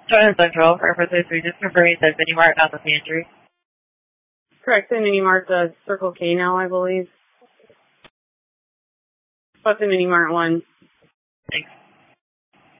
China Central, Purposes, we just confirming that Mini Mart, not the pantry. Correct, the Mini Mart, the Circle K now, I believe. But the Mini Mart one. Thanks.